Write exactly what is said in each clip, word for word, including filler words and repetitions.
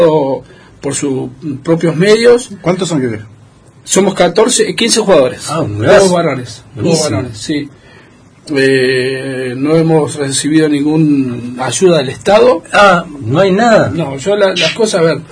por sus propios medios. ¿Cuántos son que Somos catorce, quince jugadores. Ah, todos varones. Todos varones, sí. Eh, no hemos recibido ninguna ayuda del Estado. Ah, no hay nada. No, yo la, las cosas, a ver,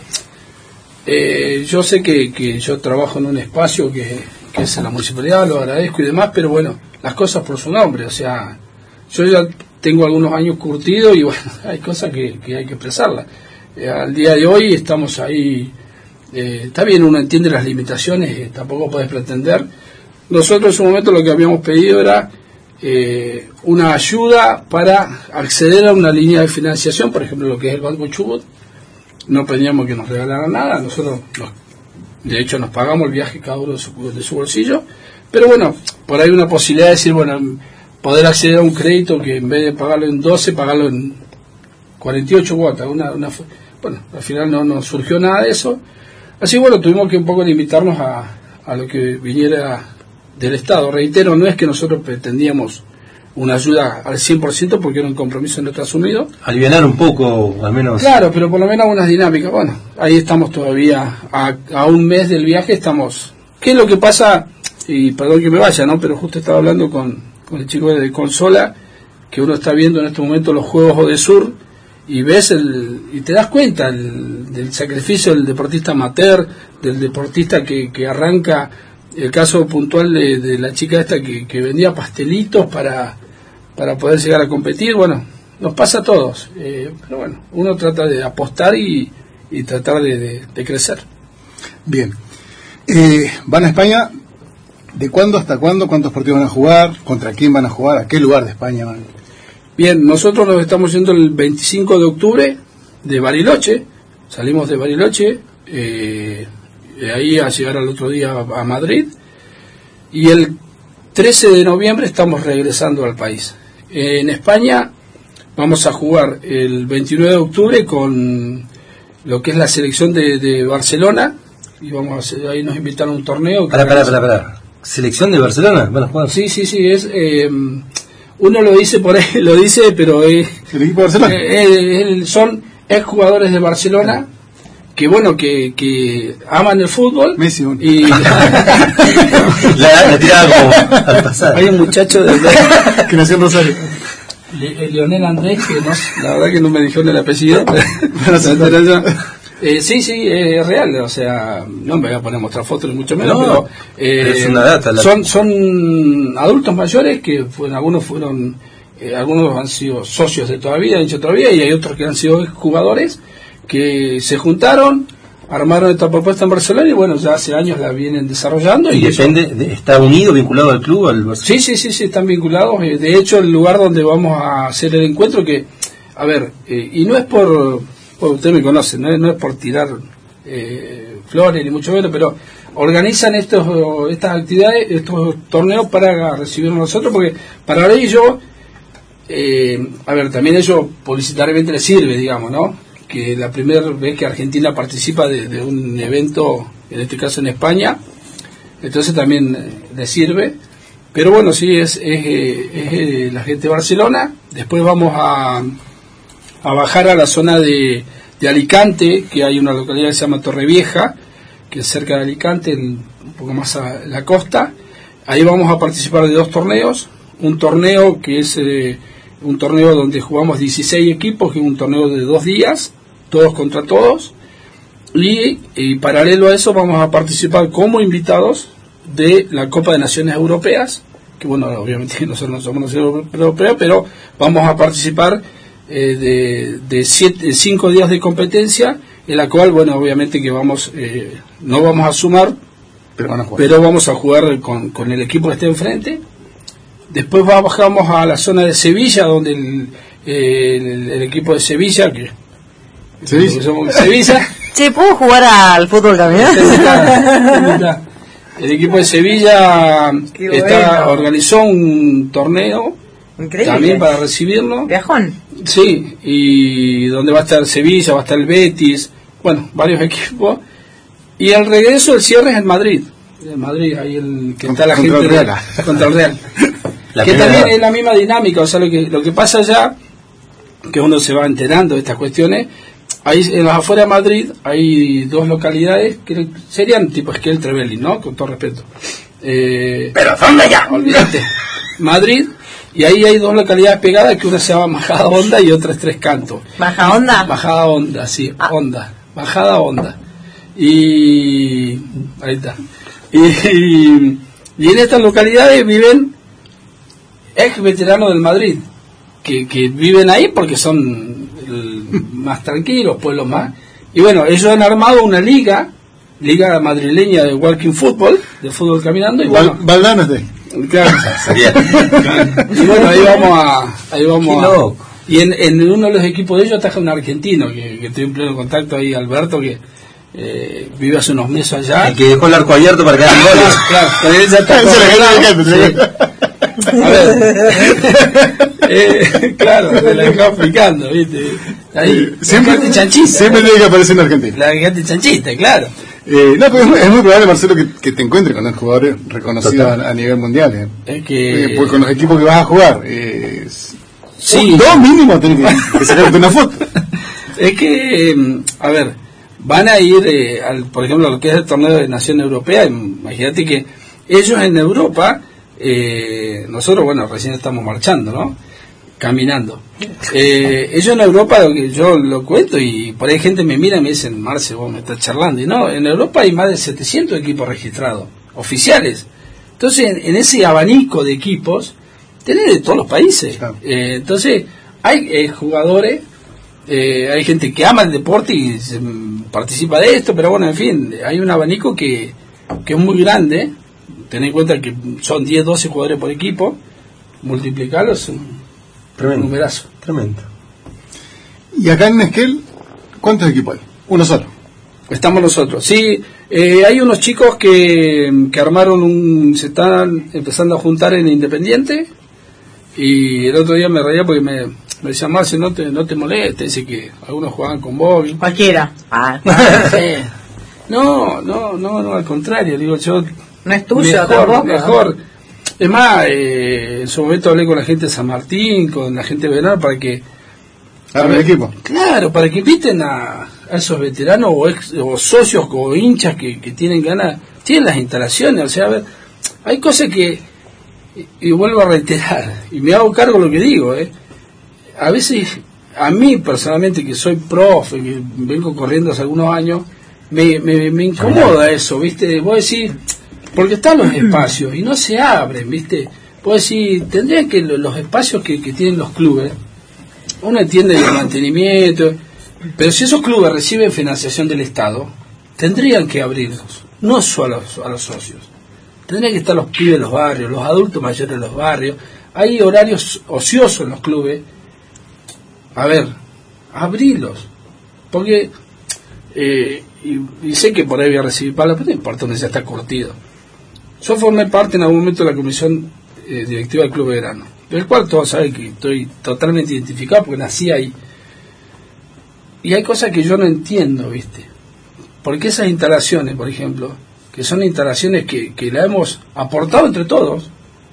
eh, yo sé que, que yo trabajo en un espacio que, que es en la municipalidad, lo agradezco y demás, pero bueno, las cosas por su nombre, o sea, yo ya tengo algunos años curtido y bueno, hay cosas que, que hay que expresarlas. Eh, al día de hoy estamos ahí, eh, está bien, uno entiende las limitaciones, eh, tampoco puedes pretender. Nosotros en su momento lo que habíamos pedido era eh, una ayuda para acceder a una línea de financiación, por ejemplo, lo que es el Banco Chubut. No pedíamos que nos regalaran nada, nosotros nos, de hecho nos pagamos el viaje cada uno de su, de su bolsillo, pero bueno, por ahí una posibilidad de decir, bueno, poder acceder a un crédito que en vez de pagarlo en doce, pagarlo en cuarenta y ocho cuotas. Una, una, bueno, al final no, no surgió nada de eso. Así bueno, tuvimos que un poco limitarnos a, a lo que viniera del Estado. Reitero, no es que nosotros pretendíamos una ayuda al cien por ciento porque era un compromiso nuestro asumido. Alivianar un poco, al menos. Claro, pero por lo menos unas dinámicas. Bueno, ahí estamos todavía, a, a un mes del viaje estamos. ¿Qué es lo que pasa? Y perdón que me vaya, ¿no? Pero justo estaba hablando con, con el chico de Consola, que uno está viendo en este momento los Juegos Odesur, y ves el, y te das cuenta el, del sacrificio del deportista amateur, del deportista que, que arranca, el caso puntual de, de la chica esta que, que vendía pastelitos para, para poder llegar a competir. Bueno, nos pasa a todos, eh, pero bueno, uno trata de apostar y, y tratar de, de, de crecer. Bien, eh, van a España. ¿De cuándo hasta cuándo? ¿Cuántos partidos van a jugar? ¿Contra quién van a jugar? ¿A qué lugar de España van? Bien, nosotros nos estamos yendo el veinticinco de octubre de Bariloche. Salimos de Bariloche, eh, de ahí a llegar al otro día a, a Madrid. Y el trece de noviembre estamos regresando al país. Eh, en España vamos a jugar el veintinueve de octubre con lo que es la selección de, de Barcelona. Y vamos a hacer, ahí nos invitaron a un torneo. Pará, pará, pará, pará. ¿Selección de Barcelona? ¿Van a jugar? Sí, sí, sí, es... Eh, uno lo dice por ahí, lo dice, pero eh, ¿el equipo de Barcelona? Eh, eh, son exjugadores de Barcelona que bueno, que, que aman el fútbol. Messi, bueno. Y la, la tiraba como al pasar. Hay un muchacho de, de, que nació en Rosario, Le, Leonel Andrés, que no, la verdad que no me dijeron el apellido. Eh, sí, sí, es real, o sea, no me voy a poner a mostrar fotos ni mucho menos, no, pero eh, es una data, la... son son adultos mayores que fueron, algunos fueron, eh, algunos han sido socios de toda la vida, han hecho toda la vida, y hay otros que han sido jugadores que se juntaron, armaron esta propuesta en Barcelona y bueno, ya hace años la vienen desarrollando. ¿Y, y depende, eso, de, está unido, vinculado al club? Al sí, sí, sí, sí, están vinculados. De hecho, el lugar donde vamos a hacer el encuentro, que, a ver, eh, y no es por... Bueno, usted me conoce, no es, no es por tirar eh, flores ni mucho menos, pero organizan estos estas actividades, estos torneos para recibirnos nosotros, porque para ellos, eh, a ver, también ellos publicitariamente les sirve, digamos, ¿no? Que la primera vez que Argentina participa de, de un evento, en este caso en España, entonces también eh, les sirve. Pero bueno, sí, es, es, es, es la gente de Barcelona. Después vamos a... a bajar a la zona de, de Alicante, que hay una localidad que se llama Torrevieja, que es cerca de Alicante, un poco más a la costa. Ahí vamos a participar de dos torneos, un torneo que es eh, un torneo donde jugamos dieciséis equipos, que es un torneo de dos días, todos contra todos, y, y paralelo a eso vamos a participar como invitados de la Copa de Naciones Europeas, que bueno, obviamente nosotros no somos naciones europeas, pero vamos a participar Eh, de, de siete, cinco días de competencia, en la cual, bueno, obviamente que vamos, eh, no vamos a sumar, pero, van a jugar. pero vamos a jugar con, con el equipo que esté enfrente. Después bajamos a la zona de Sevilla, donde el, eh, el, el equipo de Sevilla, que Sevilla, somos Sevilla. Che, ¿puedo jugar al fútbol también? El equipo de Sevilla Qué está, bueno. organizó un torneo. Increíble. También para recibirlo. Viajón. Sí, y donde va a estar Sevilla, va a estar el Betis, bueno, varios equipos. Y el regreso, el cierre es en Madrid. En Madrid, ahí el que está la contra gente el Real. de, contra el Real. La que primera. también es la misma dinámica, o sea, lo que lo que pasa allá, que uno se va enterando de estas cuestiones. Ahí en las afueras de Madrid hay dos localidades que serían tipo Esquel Trevelin, ¿no? Con todo respeto. Eh, Pero ¿dónde ya? Olvídate. Madrid, y ahí hay dos localidades pegadas, que una se llama Majada Honda y otra es Tres Cantos. ¿Baja onda? Bajada Honda, sí, ah. Honda. Bajada Honda. Y ahí está. Y, y, y en estas localidades viven ex veteranos del Madrid, que, que viven ahí porque son el, más tranquilos, pueblos más. Y bueno, ellos han armado una liga, liga madrileña de walking football, de fútbol caminando. Y bueno, Valdano es de. Claro. Y bueno, ahí vamos a. Ahí vamos a, y en, en uno de los equipos de ellos está un argentino, que, que estoy en pleno contacto ahí, Alberto, que eh, vive hace unos meses allá. El que dejó el arco abierto para que hagan goles. Claro, pero él ya está. A ver, eh, claro, se la dejó aplicando, ¿viste? Ahí, siempre, la chanchita, siempre tiene que aparecer en Argentina. La gente chanchita, claro. Eh, no, pero es muy, es muy probable, Marcelo, que, que te encuentres con los jugadores reconocidos a, a nivel mundial. Eh. Es que... Eh, pues con los equipos que vas a jugar. Eh, sí. Dos mínimo tenés que, que sacarte una foto. Es que, eh, a ver, van a ir, eh, al, por ejemplo, a lo que es el torneo de Nación Europea. Imagínate que ellos en Europa... Eh, nosotros, bueno, recién estamos marchando, ¿no? Caminando. Eh, ellos en Europa, lo que yo lo cuento, y por ahí gente me mira y me dicen, Marce, vos me estás charlando. Y no, en Europa hay más de setecientos equipos registrados, oficiales. Entonces, en, en ese abanico de equipos, tenés de todos los países. Claro. Eh, entonces, hay eh, jugadores, eh, hay gente que ama el deporte y se, participa de esto, pero bueno, en fin, hay un abanico que, que es muy grande. Ten en cuenta que son diez, doce jugadores por equipo, multiplicarlos es un tremendo, numerazo. Tremendo. Y acá en Esquel, ¿cuántos equipos hay? Uno solo. Estamos nosotros. Sí, eh, hay unos chicos que, que armaron un... se están empezando a juntar en Independiente, y el otro día me reía porque me, me decía, Marce, no te, no te molestes, dice que algunos juegan con vos. Cualquiera. Ah. Sí. No, no, no, no, al contrario, digo yo... No es tuyo, mejor, tampoco. Mejor. Es más, eh, en su momento hablé con la gente de San Martín, con la gente de Bernal, para que... ¿Arme el equipo? Claro, para que inviten a, a esos veteranos o, ex, o socios o hinchas que, que tienen ganas, tienen las instalaciones, o sea, a ver, hay cosas que, y, y vuelvo a reiterar, y me hago cargo de lo que digo, eh, a veces, a mí personalmente, que soy profe, que vengo corriendo hace algunos años, me, me, me incomoda eso, ¿viste? Vos decís... Porque están los espacios y no se abren, ¿viste? Pues sí, tendrían que los espacios que, que tienen los clubes, uno entiende el mantenimiento, pero si esos clubes reciben financiación del Estado, tendrían que abrirlos, no solo a los, a los socios. Tendrían que estar los pibes en los barrios, los adultos mayores en los barrios. Hay horarios ociosos en los clubes. A ver, abrirlos. Porque, eh, y, y sé que por ahí voy a recibir palas, pero no importa, donde ya está curtido. Yo formé parte en algún momento de la comisión eh, directiva del Club Belgrano, del cual todos saben que estoy totalmente identificado porque nací ahí. Y hay cosas que yo no entiendo, ¿viste? Porque esas instalaciones, por ejemplo, que son instalaciones que, que las hemos aportado entre todos,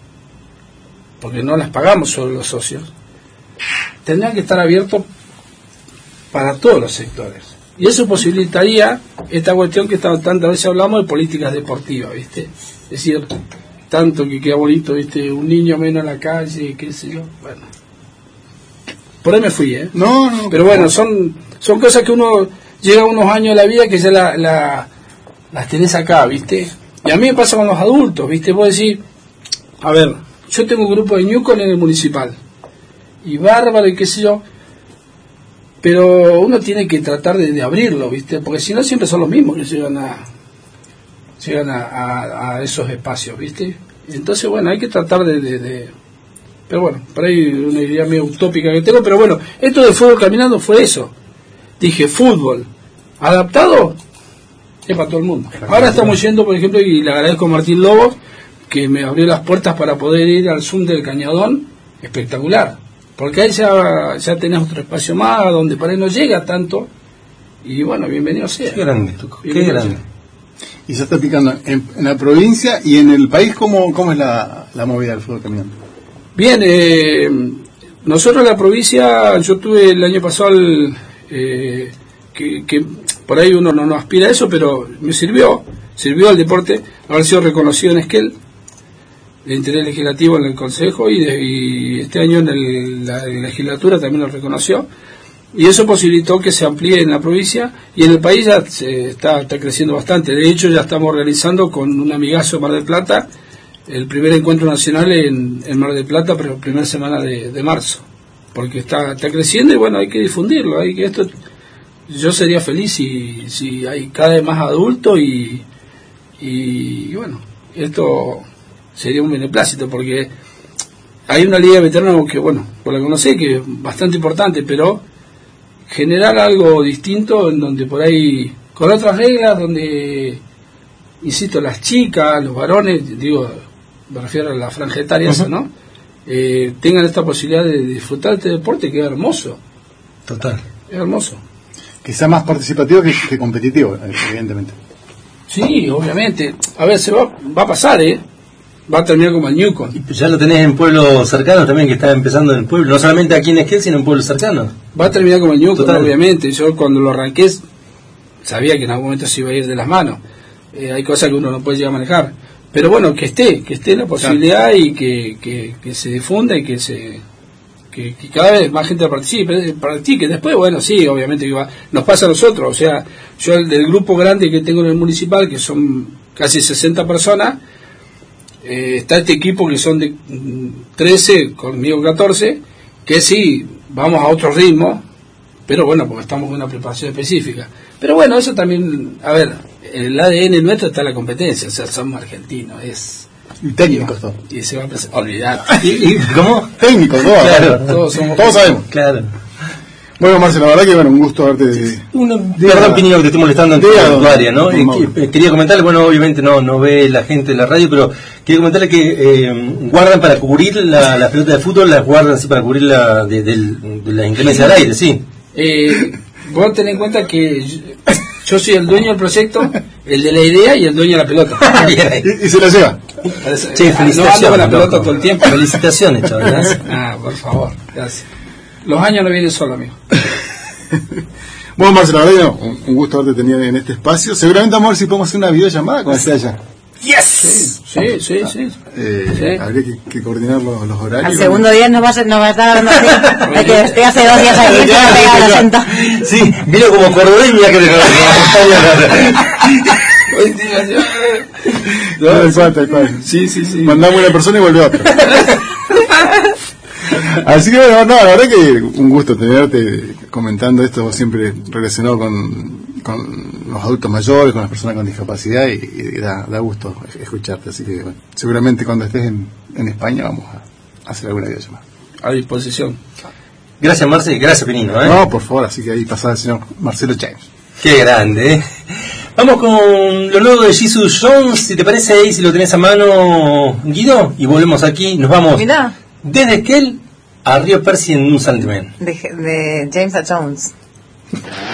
porque no las pagamos solo los socios, tendrían que estar abiertos para todos los sectores. Y eso posibilitaría esta cuestión que tantas veces hablamos de políticas deportivas, ¿viste? Es decir, tanto que queda bonito, ¿viste? Un niño menos en la calle, qué sé yo. Bueno, por ahí me fui, ¿eh? No, no. Pero bueno, son son cosas que uno llega a unos años de la vida que ya la, la, las tenés acá, ¿viste? Y a mí me pasa con los adultos, ¿viste? Vos decís, a ver, yo tengo un grupo de Ñucol en el municipal, y bárbaro, y qué sé yo, pero uno tiene que tratar de, de abrirlo, ¿viste? Porque si no siempre son los mismos que llegan a llegan a, a, a esos espacios, ¿viste? Entonces, bueno, hay que tratar de, de, de... Pero bueno, por ahí una idea medio utópica que tengo, pero bueno, esto de fútbol caminando fue eso. Dije, fútbol, adaptado, es para todo el mundo. Ahora estamos yendo, por ejemplo, y le agradezco a Martín Lobos, que me abrió las puertas para poder ir al Zoom del Cañadón, espectacular. Porque ahí ya, ya tenés otro espacio más, donde por ahí no llega tanto, y bueno, bienvenido sea. Qué grande, Tuco, qué grande. Sea. Y se está aplicando en, en la provincia y en el país, ¿cómo, cómo es la, la movida del fútbol caminando? Bien, eh, nosotros en la provincia, yo tuve el año pasado el, eh, que, que por ahí uno no, no aspira a eso, pero me sirvió, sirvió al deporte haber sido reconocido en Esquel, de interés legislativo en el Consejo, y, de, y este año en el, la, la legislatura también lo reconoció, y eso posibilitó que se amplíe en la provincia, y en el país ya se está, está creciendo bastante. De hecho, ya estamos organizando con un amigazo de Mar del Plata el primer encuentro nacional en, en Mar del Plata, pero la primera semana de, de marzo, porque está, está creciendo, y bueno, hay que difundirlo, hay que esto, yo sería feliz si, si hay cada vez más adultos, y, y, y bueno, esto sería un beneplácito, porque hay una liga de veteranos que, bueno, por la que conocé, que es bastante importante, pero generar algo distinto en donde por ahí, con otras reglas, donde, insisto, las chicas, los varones, digo, me refiero a la franja etaria, uh-huh. ¿no? Eh, tengan esta posibilidad de disfrutar de este deporte, que es hermoso. Total. Es hermoso. Que sea más participativo que, que competitivo, evidentemente. Sí, obviamente. A ver, se va, va a pasar, ¿eh? Va a terminar como el Newcom. Y ya lo tenés en pueblos cercanos también, que está empezando en el pueblo, no solamente aquí en Esquel, sino en pueblos cercanos. Va a terminar como el Newcom, obviamente. Yo cuando lo arranqué sabía que en algún momento se iba a ir de las manos. Eh, hay cosas que uno no puede llegar a manejar. Pero bueno, que esté, que esté la posibilidad, claro. y que, que, que se difunda, y que se que, que cada vez más gente participe, practique. Después, bueno, sí, obviamente que va, nos pasa a nosotros. O sea, yo el del grupo grande que tengo en el municipal, que son casi sesenta personas, eh, está este equipo que son de trece, conmigo catorce, que sí, vamos a otro ritmo, pero bueno, porque estamos con una preparación específica. Pero bueno, eso también, a ver, el A D N nuestro está en la competencia, o sea, somos argentinos, es... Y técnicos todos. Y se va a presentar, olvidar. ¿Y, y cómo? Técnicos todos. Claro, todos, somos todos sabemos. Claro. Bueno, Marcelo, la verdad que bueno, un gusto verte. Una, perdón, Pinino, que te estoy molestando en tu, en tu área, ¿no? Eh, que, quería comentarle, bueno, obviamente no no ve la gente de la radio, pero quería comentarle que eh, guardan para cubrir la, la pelota de fútbol, las guardan así para cubrir la de, de, de la inclemencia del aire, sí. Eh, vos tenés en cuenta que yo, yo soy el dueño del proyecto, el de la idea y el dueño de la pelota. y, y se la lleva. Sí, felicitaciones. No ando con la pelota todo el tiempo. Felicitaciones, chavales. Ah, por favor, gracias. Los años no vienen solo, amigo. Bueno, Marcelo, la verdad, no, un, un gusto haberte tenido en este espacio. Seguramente vamos a ver si podemos hacer una videollamada con esta allá. Yes. Sí, sí, sí. sí. Eh, sí. Habría que, que coordinar los, los horarios. Al segundo día no va a, ser, no va a estar hablando así. De que estoy hace dos días aquí, ya me pegaba el acento. Sí, vino como cordobés y mira que le no, tal cual, tal cual. Sí, sí, sí. Mandamos una persona y vuelve otra. Así que bueno, no, la verdad que un gusto tenerte comentando esto, siempre relacionado con, con los adultos mayores, con las personas con discapacidad, y, y da, da gusto escucharte. Así que bueno, seguramente cuando estés en, en España vamos a hacer alguna videollamada. A disposición. Gracias, Marce, y gracias, Pinino, ¿eh? No, por favor, así que ahí pasaba el señor Marcelo James. Qué grande, ¿eh? Vamos con lo nuevo de Jesus Jones, si te parece ahí, si lo tenés a mano, Guido, y volvemos aquí, nos vamos Mirá. desde Esquel a Río Percy en un santiamén. De, de James A. Jones.